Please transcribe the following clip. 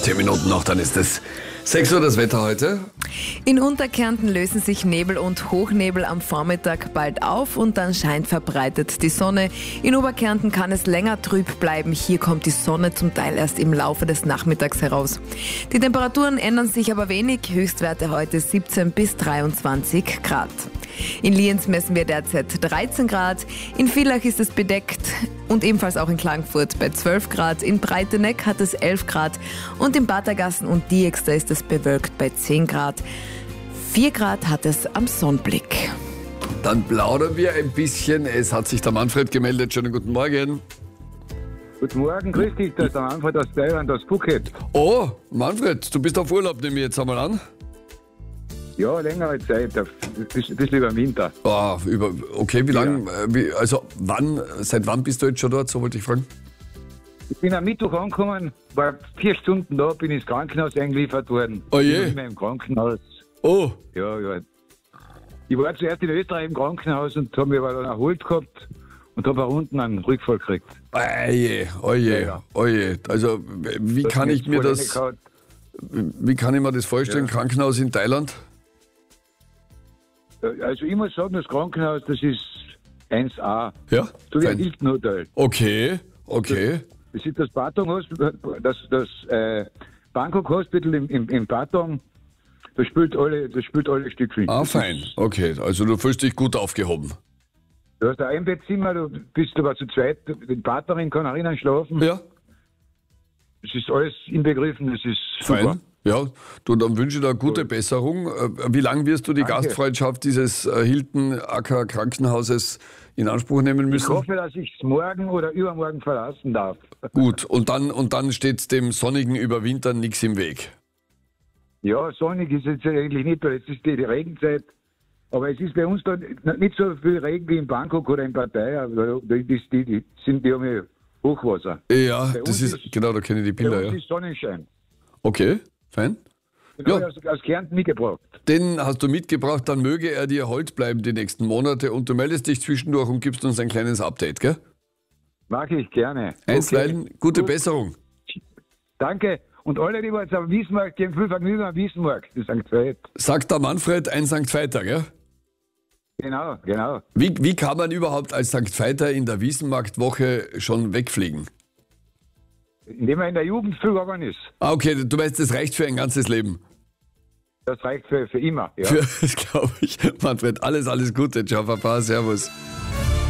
10 Minuten noch, dann ist es 6 Uhr das Wetter heute. In Unterkärnten lösen sich Nebel und Hochnebel am Vormittag bald auf und dann scheint verbreitet die Sonne. In Oberkärnten kann es länger trüb bleiben. Hier kommt die Sonne zum Teil erst im Laufe des Nachmittags heraus. Die Temperaturen ändern sich aber wenig. Höchstwerte heute 17 bis 23 Grad. In Lienz messen wir derzeit 13 Grad. In Villach ist es bedeckt und ebenfalls auch in Klagenfurt bei 12 Grad. In Breiteneck hat es 11 Grad und in Badergassen und Diexter ist es bewölkt bei 10 Grad. 4 Grad hat es am Sonnenblick. Dann plaudern wir ein bisschen. Es hat sich der Manfred gemeldet. Schönen guten Morgen. Guten Morgen, grüß dich, das ist der Manfred aus Thailand, aus Phuket. Oh, Manfred, du bist auf Urlaub, nehme ich jetzt einmal an. Ja, längere Zeit, ein bisschen über den Winter. Okay, wie lange, seit wann bist du jetzt schon dort, so wollte ich fragen? Ich bin am Mittwoch angekommen, war 4 Stunden da, bin ins Krankenhaus eingeliefert worden. Oh je. Ich bin im Krankenhaus. Oh, Ja. Ich war zuerst in Österreich im Krankenhaus und habe mich aber dann erholt gehabt und habe auch unten einen Rückfall gekriegt. oje. Ja. Also, wie kann ich mir das vorstellen, Ja. Krankenhaus in Thailand? Also ich muss sagen, das Krankenhaus, das ist 1A. Ja, So wie ein fein. Hilton Hotel. Okay. Das ist das Patong Hospital, das Bangkok Hospital im Patong. Das spielt alle Stückchen. Ah, Das fein. ist- Okay, also du fühlst dich gut aufgehoben. Du hast ein Einbettzimmer, du bist aber zu zweit, die Partnerin kann auch innen schlafen. Ja, Das ist alles inbegriffen, das ist super. fein. Ja, du, dann wünsche ich dir eine gute Besserung. Wie lange wirst du die Danke. Gastfreundschaft dieses Hilton AK Krankenhauses in Anspruch nehmen Ich müssen? hoffe, dass ich es morgen oder übermorgen verlassen darf. Gut, und dann steht dem sonnigen Überwintern nichts im Weg. Ja, sonnig ist jetzt eigentlich nicht, weil jetzt ist die Regenzeit. Aber es ist bei uns da nicht so viel Regen wie in Bangkok oder in Pattaya. Die haben ja Hochwasser. Ja, Bei das uns ist, genau, da kenne ich die Bei Bilder, uns ja. ist Sonnenschein. Okay, fein. Den habe Ja. ich aus Kärnten mitgebracht. Den hast du mitgebracht, dann möge er dir hold bleiben die nächsten Monate und du meldest dich zwischendurch und gibst uns ein kleines Update, gell? Mache ich gerne. Einstweilen, gute Gut. Besserung. Danke. Und alle, die jetzt am Wiesmarkt, die haben viel Vergnügen am Wiesmarkt in St. Veit. Sagt der Manfred, ein St. Veiter, gell? Genau. Wie kann man überhaupt als St. Veiter in der Wiesenmarktwoche schon wegfliegen? Indem man in der Jugend viel gegangen ist. Ah, okay, du weißt, das reicht für ein ganzes Leben. Das reicht für immer. Ja. Das glaube ich. Manfred, alles Gute. Ciao, Papa, servus.